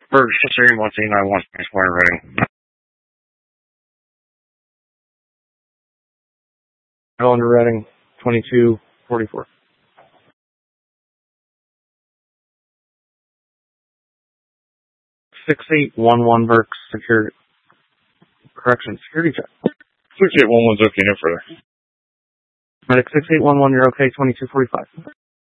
Berg 631 Square Reading. Under Reading, 2244. 6811 Burke Security. Security check. 6811's okay, no further. Medic 6811, you're okay, 2245.